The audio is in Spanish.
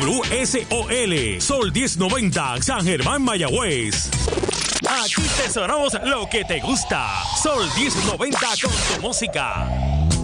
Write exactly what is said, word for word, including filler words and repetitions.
W S O L, Sol diez noventa, San Germán, Mayagüez. Aquí te sonamos lo que te gusta. Sol diez noventa con tu música.